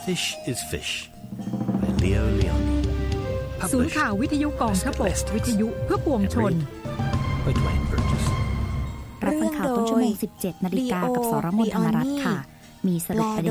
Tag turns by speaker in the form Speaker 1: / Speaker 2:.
Speaker 1: Fish is Fish by Leo Leone
Speaker 2: ศูนย์ข่าววิทยุกองทพบกวิทยุเพื่อปวงชน
Speaker 1: by Dwayne Burgess
Speaker 3: รับฟังข่าวต้นชั่วโมง 17 นาฬิกากับสรมน ธนรัตน์ค่ะมีสรุปประเด็น